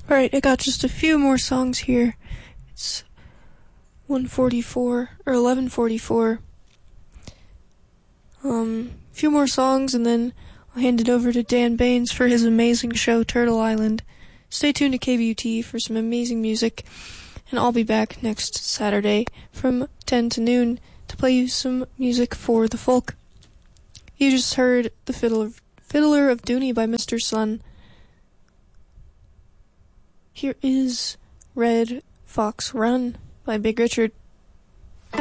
Alright, I got just a few more songs here. It's 1:44 or 11:44. Few more songs and then I'll hand it over to Dan Baines for his amazing show Turtle Island. Stay tuned to KBUT for some amazing music, and I'll be back next Saturday from 10 to noon to play you some music for the folk. You just heard The Fiddler of Dooney by Mr. Sun. Here is Red Fox Run by Big Richard.